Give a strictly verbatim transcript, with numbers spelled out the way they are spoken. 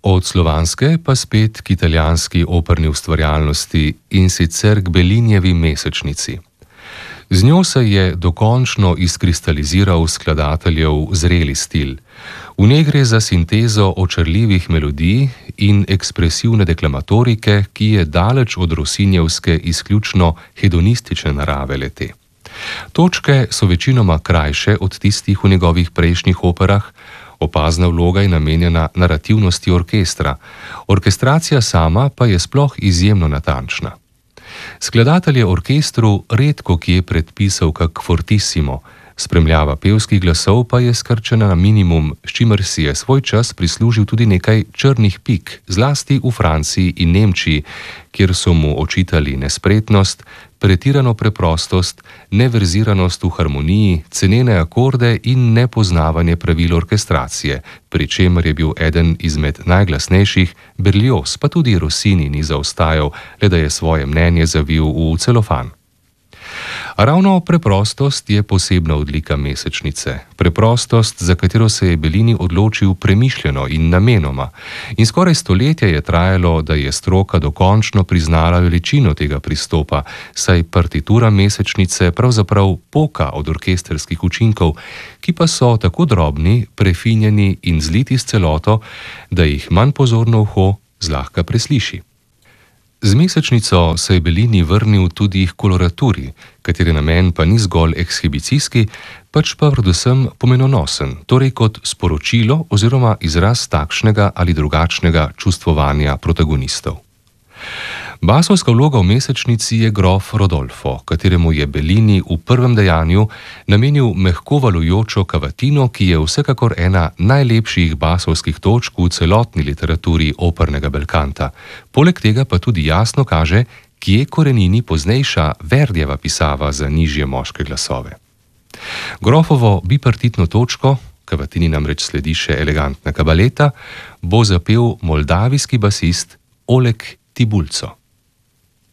Od slovanske pa spet k italijanski operni ustvarjalnosti, in sicer k Bellinjevi Mesečnici. Z njo se je dokončno izkristaliziral skladateljev zreli stil. V njej gre za sintezo očarljivih melodij in ekspresivne deklamatorike, ki je daleč od Rossinjevske izključno hedonistične narave le-te. Točke so večinoma krajše od tistih v njegovih prejšnjih operah, opazna vloga je namenjena narativnosti orkestra, orkestracija sama pa je sploh izjemno natančna. Skladatelj je orkestru redko kje predpisal kak fortissimo, spremljava pevskih glasov pa je skrčena na minimum, s čimer si je svoj čas prislužil tudi nekaj črnih pik, zlasti v Franciji in Nemčiji, kjer so mu očitali nespretnost, pretirano preprostost, neverziranost v harmoniji, cenene akorde in nepoznavanje pravil orkestracije, pri čemer je bil eden izmed najglasnejših Berlioz, pa tudi Rossini ni zaostajal, le da je svoje mnenje zavil v celofan. A ravno preprostost je posebna odlika Mesečnice, preprostost, za katero se je Bellini odločil premišljeno in namenoma, in skoraj stoletje je trajalo, da je stroka dokončno priznala veličino tega pristopa, saj partitura Mesečnice pravzaprav poka od orkestrskih učinkov, ki pa so tako drobni, prefinjeni in zliti s celoto, da jih manj pozorno uho zlahka presliši. Z Mesečnico se je Bellini vrnil tudi k koloraturi, katere namen pa ni zgolj ekshibicijski, pač pa predvsem pomenonosen, torej kot sporočilo oziroma izraz takšnega ali drugačnega čustvovanja protagonistov. Basovska vloga v Mesečnici je grof Rodolfo, kateremu je Bellini v prvem dejanju namenil mehko valujočo kavatino, ki je vsekakor ena najlepših basovskih točk v celotni literaturi opernega belkanta. Poleg tega pa tudi jasno kaže, kje korenini poznejša Verdijeva pisava za nižje moške glasove. Grofovo bipartitno točko, kavatini namreč sledi še elegantna kabaleta, bo zapel moldavijski basist Oleg Tibulco.